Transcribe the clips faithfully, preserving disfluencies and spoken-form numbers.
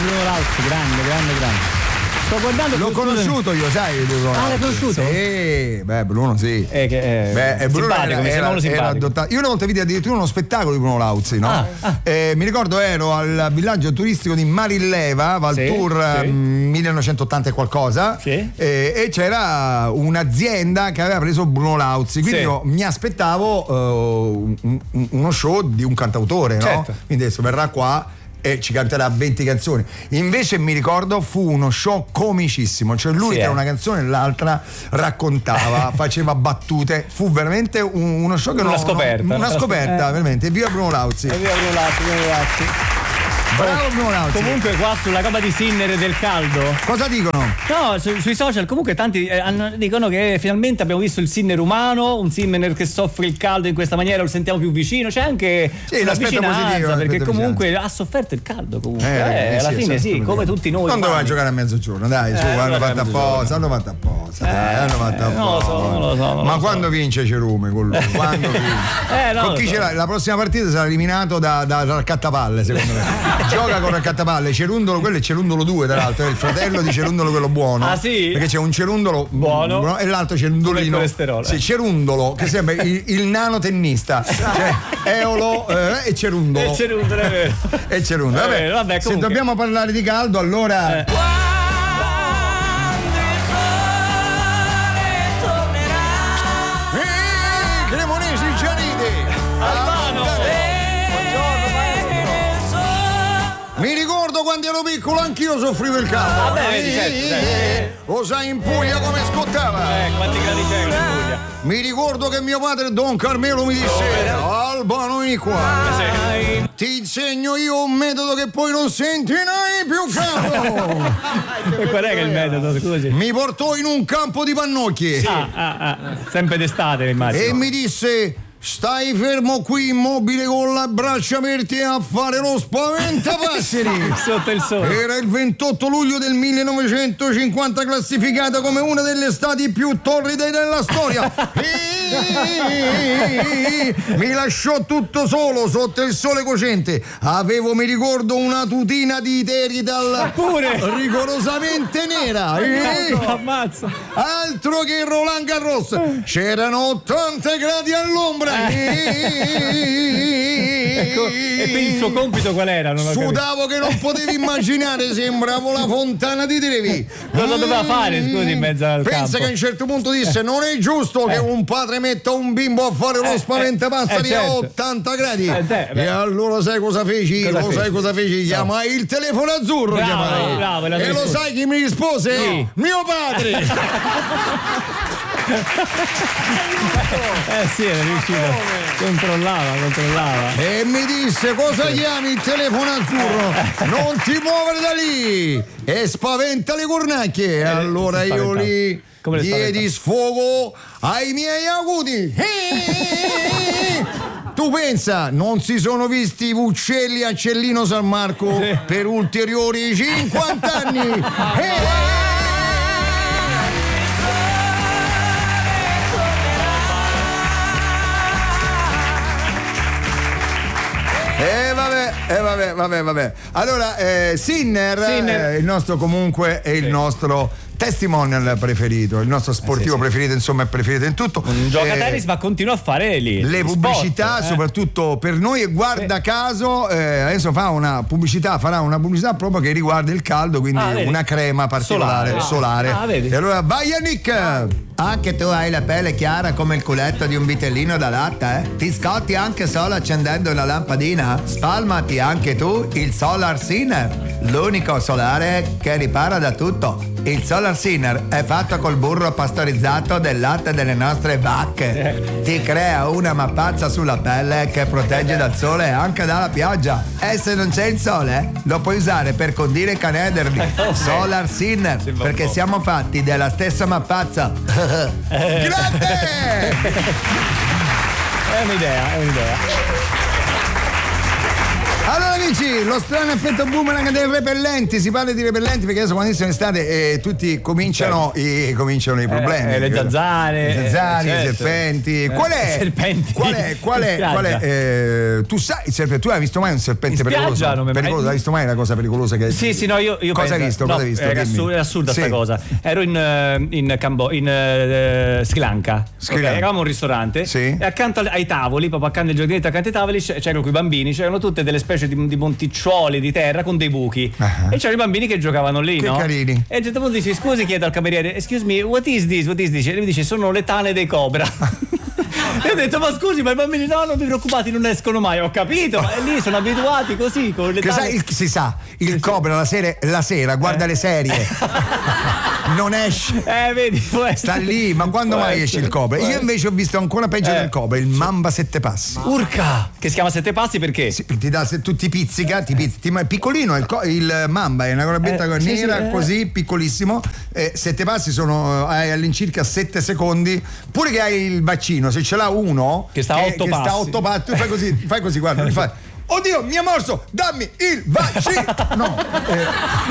Bruno Lauzi, grande, grande, grande. Sto guardando. L'ho conosciuto io, sai, Bruno. Ah, l'hai conosciuto? Sì, beh, Bruno sì. Eh, che, eh, beh, Bruno simpatico, era, mi sembra uno era, era simpatico. adottato. Io una volta vidi addirittura uno spettacolo di Bruno Lauzi, no? Ah, ah. Eh, mi ricordo ero al villaggio turistico di Marilleva, Valtour, sì, sì. millenovecentottanta e qualcosa, Sì. eh, e c'era un'azienda che aveva preso Bruno Lauzi, quindi Sì. io mi aspettavo uh, un, un, uno show di un cantautore, no? Certo. Quindi adesso verrà qua e ci canterà venti canzoni. Invece mi ricordo fu uno show comicissimo, cioè lui Sì, tra eh. una canzone e l'altra raccontava, faceva battute, fu veramente un- uno show che Una non- scoperta. una scoperta, Eh. veramente. Viva Bruno Lauzi. E via Bruno Lauzi, Bruno Lauzi. Bravo Bruno Lauzi. Comunque qua sulla roba di Sinner e del caldo. Cosa dicono? No, su- sui social comunque tanti eh, hanno- dicono che finalmente abbiamo visto il Sinner umano, un Sinner che soffre il caldo in questa maniera, lo sentiamo più vicino, c'è anche Sì, una l'aspetto vicinanza, positivo, perché l'aspetto comunque ha sofferto il caldo comunque, Eh, eh, eh, alla sì, fine sì, sì, come tutti noi. Non doveva umani. giocare a mezzogiorno, dai, su, Eh, hanno non fatto era apposta, hanno fatto apposta, dai, hanno fatto non lo so, non lo so, non Ma lo so. quando vince Cerume con lui? Quando vince? Eh, no, Con lo chi so. ce l'ha? La prossima partita sarà eliminato da, da, da raccattapalle, secondo me. Gioca con raccattapalle, Cerundolo, quello è Cerundolo due, tra l'altro, è il fratello di Cerundolo quello buono. Ah, sì? Perché c'è un Cerundolo Buono. e l'altro Come il Cerundolino. colesterolo, Sì, eh. Cerundolo, che sembra il, il nano tennista. Cioè, Eolo eh, e Cerundolo. E Cerundolo, è vero. E Cerundolo. È Vabbè, vero, vabbè, se comunque. dobbiamo parlare di caldo, allora. Eh. Eh, Cremonesi Gianide. Albano. Buongiorno, maestro. Mi ricordo quando ero piccolo anch'io soffrivo il caldo. Vabbè, vedi, certo, certo. Lo sai in Puglia come scottava? Eh, quanti gradi c'è in Puglia? Mi ricordo che mio padre Don Carmelo mi disse: Albano, vieni qua. Sì. Ti insegno io un metodo che poi non sentirai più caldo. E qual è che è il metodo? Scusi. Mi portò in un campo di pannocchie. Ah, ah, ah. Sempre d'estate, immagino. E mi disse: stai fermo qui immobile con le braccia aperte a fare lo spaventapasseri. Sotto il sole. Era il ventotto luglio del millenovecentocinquanta, classificata come una delle estati più torride della storia. E mi lasciò tutto solo sotto il sole cocente. Avevo, mi ricordo, una tutina di Terital Pure. rigorosamente nera. E Ammazza. altro che Roland Garros, c'erano ottanta gradi all'ombra. Ecco, e quindi il suo compito qual era? Non ho capito. Sudavo che non potevi immaginare, sembravo la fontana di Trevi. Cosa doveva fare, scusi, in mezzo al Pensa campo? che a un certo punto disse: non è giusto che un padre metta un bimbo a fare lo Eh, spaventapasseri eh, certo. a ottanta gradi. Eh, te, beh. E allora sai cosa feci? Cosa lo feci? sai cosa feci? Chiamai il telefono azzurro. Bravo, chiamai. bravo, l'ha e lo risposto. sai chi mi rispose? Chi? Mio padre. Eh sì, era riuscito. Controllava, controllava. E mi disse: cosa chiami il telefono azzurro? Non ti muovere da lì! E spaventa le cornacchie! E allora si io spaventava. lì Come le diedi sfogo ai miei acuti. Tu pensa, non si sono visti i uccelli a Cellino San Marco Sì. per ulteriori cinquanta anni. Eh! E vabbè, e vabbè, vabbè, vabbè. Allora, eh, Sinner, Sinner. eh, il nostro comunque è il nostro testimonial preferito, il nostro sportivo Eh, sì, sì. preferito, insomma, è preferito in tutto. Gioca a Eh, tennis, ma continua a fare lì le sport, pubblicità, eh. soprattutto per noi, e guarda caso, eh, adesso fa una pubblicità, farà una pubblicità proprio che riguarda il caldo, quindi Ah, vedi? una crema particolare, Solare. solare. Ah, vedi? E allora vai Yannick! Anche tu hai la pelle chiara come il culetto di un vitellino da latte, eh? Ti scotti anche solo accendendo una lampadina? Spalmati anche tu il Solar Sinner, l'unico solare che ripara da tutto. Il Solar Sinner è fatto col burro pastorizzato del latte delle nostre vacche. Ti crea una mappazza sulla pelle che protegge dal sole e anche dalla pioggia. E se non c'è il sole, lo puoi usare per condire i canederli. Solar Sinner, perché siamo fatti della stessa mappazza. Grande! È un'idea, è un'idea. Allora amici, lo strano effetto boomerang dei repellenti, si parla di repellenti perché adesso quando inizia l'estate eh, tutti cominciano, i, cominciano i problemi. Eh, le zanzare, le zanzare, eh, certo. i serpenti. Qual è? Serpenti. Qual è? Qual è? Qual è eh, tu sai il serpente? Tu hai visto mai un serpente In pericoloso? spiaggia non mi- Pericoloso, hai visto mai una cosa pericolosa che Sì, sì, no, io, io Cosa penso, hai visto? no, Cosa hai visto? È, Dimmi. assur- è assurda Sì. sta cosa. Ero in, eh, in, Cambo- in eh, Sri Lanka. Sri Ok, Lanka. eravamo a un ristorante Sì. e accanto al- ai tavoli, proprio accanto ai giardinetto, accanto ai tavoli c- c'erano quei bambini, c'erano tutte delle specie di, di monticciuoli di terra con dei buchi. Ah. E c'erano i bambini che giocavano lì, Che no? carini. E a un certo punto dice: scusi, chiedo al cameriere, excuse me, what is this? What is this? E lui dice: sono le tane dei cobra. E ho detto: ma scusi, ma i bambini no, non vi preoccupate, non escono mai. Ho capito, ma lì sono abituati così con le Che tane. sai, il- si sa, il cobra la sera, la sera guarda le serie. Non esce. Eh, vedi, può essere. Sta lì, ma quando Può mai essere, esce il cobra? può Io invece ho visto ancora peggio Eh. del cobra, il mamba sette passi. Urca! Che si chiama Sette Passi perché? Sì, ti dà, se tu ti pizzica, ti pizzica, ma è piccolino il, co- il mamba, è una corabetta Eh, sì, nera sì, eh. così piccolissimo. Eh, sette passi sono hai all'incirca sette secondi. Pure che hai il vaccino, se ce l'ha uno Che sta a otto che sta a passi. otto passi, tu fai così, fai così, guarda, mi fai. Oddio, mi ha morso, dammi il vaccino! No, eh,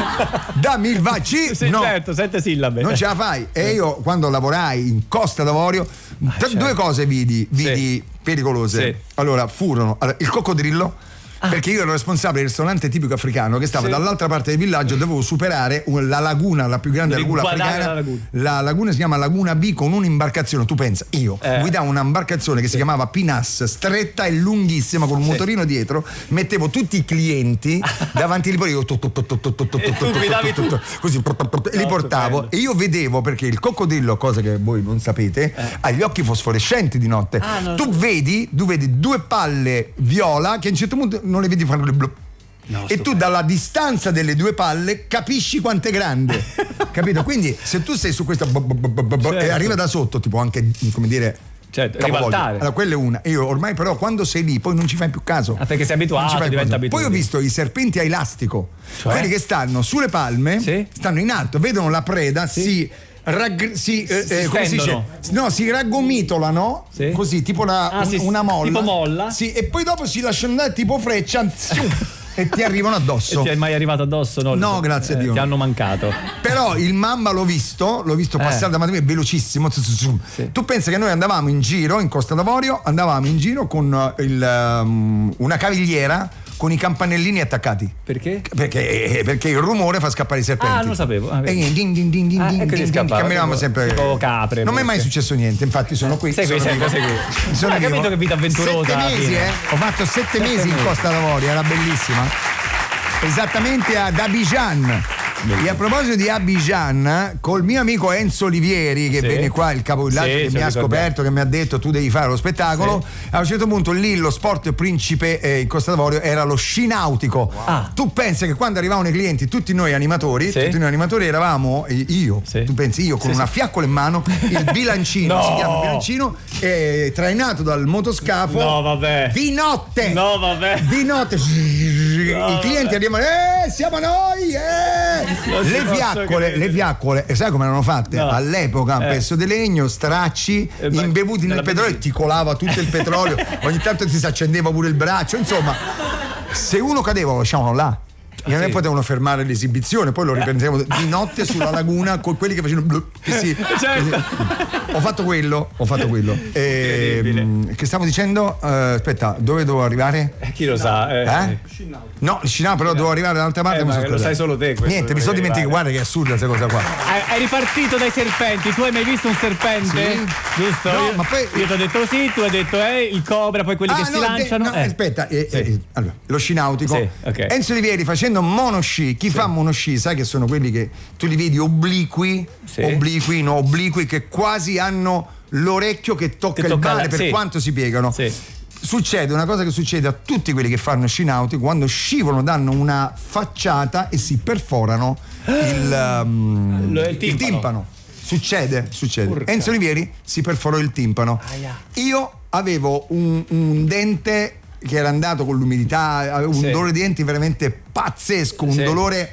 dammi il vaccino! Sì, no. certo, sette sillabe. Non ce la fai. E io quando lavorai in Costa d'Avorio, t- certo. due cose vidi, vidi pericolose. Sì. Allora, furono allora, il coccodrillo. Perché io ero responsabile del ristorante tipico africano che stava Sì. dall'altra parte del villaggio, dovevo superare un- la laguna, la più grande Devi laguna guardare africana. la laguna. La laguna si chiama Laguna B con un'imbarcazione. Tu pensa, io Eh. guidavo un'imbarcazione che si chiamava Pinas, stretta e lunghissima con un motorino dietro, mettevo tutti i clienti davanti lì, poi io tu- tu- tu- tu- tu- tu- tu- E tu tu- tu- guidavi tu- tu- tu. così e li No, portavo stupendo. e io vedevo perché il coccodrillo, cosa che voi non sapete, ha gli occhi fosforescenti di notte. Ah, non- tu vedi, tu vedi due palle viola che a un certo punto non le vedi fare le blu. No, E tu dalla distanza delle due palle capisci quanto è grande. Capito? Quindi se tu sei su questa bo- bo- bo- bo- bo- Certo. e arriva da sotto, tipo anche come dire Certo, capovolgere. ribaltare. Allora quella è una. Io ormai però quando sei lì poi non ci fai più caso. Ah, perché sei abituato, Non ci fai più diventa caso. Poi ho abitudine. visto i serpenti a elastico, Cioè? quelli che stanno sulle palme, Sì. stanno in alto, vedono la preda, Sì. si rag- si, eh, Si eh, come si dice? stendono. No, si raggomitolano Sì. così, tipo una, Ah, un- sì, una molla. tipo molla. Sì, e poi dopo si lasciano andare tipo freccia e ti arrivano E addosso. ti è mai arrivato addosso? No, No, grazie a Dio. Ti hanno mancato. Però il mamba l'ho visto, l'ho visto Eh. passare davanti a me, velocissimo. Sì. Tu pensi che noi andavamo in giro in Costa d'Avorio, andavamo in giro con uh, il, um, una cavigliera con i campanellini attaccati. Perché? Perché, eh, perché il rumore fa scappare i serpenti. Ah, non lo sapevo. Ah, E vedi. din, din, din, din, Ah, din, ecco che din, scappava, camminavamo tipo- sempre. tipo capre, Non mi è mai forse. successo niente, infatti sono qui. Sei qui, sono sei qui, vivo. sei qui. Sono Hai vivo. capito che vita avventurosa Sette alla mesi, fine. eh? Ho fatto sette mesi in mesi. Costa d'Avorio, era bellissima. Esattamente ad Abidjan. E a proposito di Abidjan, col mio amico Enzo Olivieri, che Sì. venne qua, il capovillaggio, Sì, che ce mi lo ha ricordiamo. scoperto, che mi ha detto tu devi fare lo spettacolo, a un certo punto lì lo sport principe eh, in Costa d'Avorio era lo sci nautico. Ah. Tu pensi che quando arrivavano i clienti, tutti noi animatori, Sì. tutti noi animatori eravamo, eh, io, Sì. tu pensi io con Sì, una sì. fiaccola in mano, il bilancino, No. si chiama bilancino, eh, trainato dal motoscafo. No, vabbè. Di notte! No, vabbè. Di notte i No, clienti arrivano, eh, siamo noi, eh! Non ci Le posso fiaccole, credere. le fiaccole, e sai come erano fatte? No. All'epoca un Eh. pezzo di legno, stracci, Eh, beh, imbevuti nel nella petrolio, benzina. ti colava tutto il petrolio, ogni tanto ti si accendeva pure il braccio, insomma, se uno cadeva lo lasciavano là. E non sì. potevano fermare l'esibizione, poi lo riprendevano di notte sulla laguna con quelli che facevano blu, che si- Certo. ho fatto quello, ho fatto quello. E, che stavo dicendo? Eh, aspetta, dove devo arrivare? Eh, Chi lo sa? Eh? Eh? No, il Scinau, però devo arrivare dall'altra parte. Eh, mi ma sono lo scordato. sai solo te questo Niente, mi dove sono devi dimenticato, guarda che è assurda questa cosa qua. Hai, hai ripartito dai serpenti, tu hai mai visto un serpente? Sì. Giusto? No, io, ma poi- io ti ho detto sì, tu hai detto eh, il cobra, poi quelli Ah, che si no, de- lanciano. no, eh. aspetta, eh, Sì. eh, allora, lo sci nautico. Sì, ok. Enzo Olivieri facendo monosci. Chi fa monosci, sai che sono quelli che tu li vedi obliqui, Sì. obliqui, no, obliqui, che quasi hanno l'orecchio che tocca Che il tocca mare la- per sì. quanto si piegano. Sì. Succede una cosa che succede a tutti quelli che fanno sci nautico: quando scivolano danno una facciata e si perforano il, um, Lo- il il timpano. timpano. Succede, succede. Urca. Enzo Olivieri si perforò il timpano. Aia. Io avevo un, un dente che era andato con l'umidità, avevo un Sì. dolore di denti veramente pazzesco, un Sì. dolore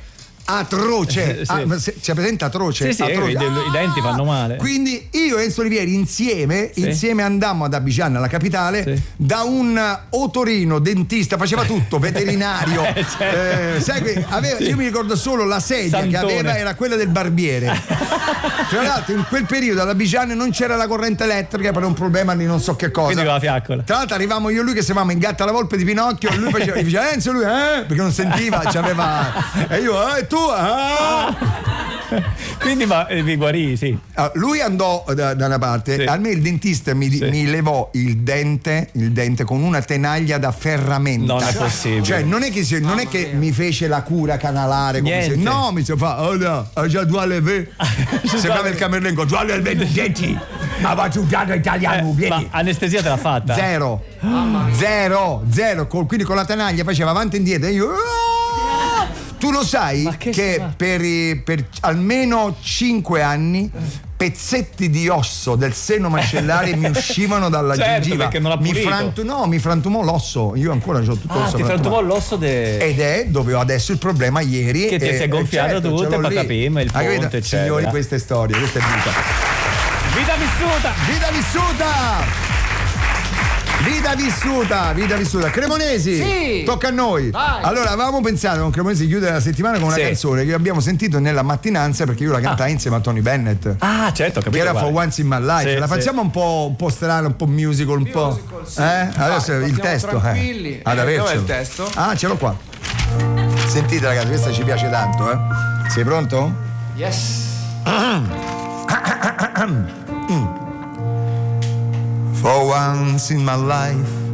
atroce. Sì. Ah, se- c'è presente atroce? Sì, sì, Atroce. i, i denti fanno male. Quindi io e Enzo Olivieri insieme, Sì. insieme andammo ad Abidjan, alla capitale, Sì. da un otorino, dentista, faceva tutto, veterinario. Eh, certo. eh, sai, que- aveva- io mi ricordo solo la sedia Santone. che aveva era quella del barbiere. Tra l'altro in quel periodo ad Abidjan non c'era la corrente elettrica per un problema di non so che cosa. Quindi con la fiaccola. Tra l'altro arrivavamo io e lui che stavamo in Gatta alla Volpe di Pinocchio, lui faceva, gli diceva Enzo, lui eh? Perché non sentiva, c'aveva e io eh, tu ah! Quindi ma eh, vi guarì, sì. Ah, lui andò da, da una parte, Sì. a me il dentista mi, Sì. mi levò il dente, il dente con una tenaglia da ferramenta. Non è possibile. Cioè, non è che, si- non è che mi fece la cura canalare come Niente. se, no, mi si fa, oh no, ho già due leve. Sembrava il camerlengo, due leve denti. Ma va giù già italiano, Eh, vieni. ma anestesia te l'ha fatta? Zero, zero, zero. Col- quindi con la tenaglia faceva avanti e indietro. E io. "Ah!" Tu lo sai Ma che che fa? per, i- per almeno cinque anni pezzetti di osso del seno mascellare mi uscivano dalla Certo, gengiva. perché non ha mi pulito. frantu- no, mi frantumò l'osso. Io ancora ho tutto Ah, l'osso ti frantumò frantumato. l'osso de... Ed è dove ho adesso il problema ieri. Che ti e- si è e gonfiato certo, tutto ce l'ho e poi lì. capimmo, il Hai capito? ponte, eccetera. Signori, questa è storia, questa è vita. Vita vissuta! Vita vissuta! Vita vissuta, vita vissuta. Cremonesi, Sì. tocca a noi. Vai. Allora, avevamo pensato con Cremonesi di chiudere la settimana con una Sì. canzone che abbiamo sentito nella mattinanza perché io la cantai insieme a Tony Bennett. Ah, certo, ho capito. Che era quale. For Once in My Life. Sì, la sì. facciamo un po', un po' strana, un po' musical, un Musical, po'. sì. Eh? Vai, Adesso il partiamo testo. tranquilli. Eh. Ad Eh, avercelo. dov'è il testo? Ah, ce l'ho qua. Sentite ragazzi, questa ci piace tanto, eh. Sei pronto? Yes. For once in my life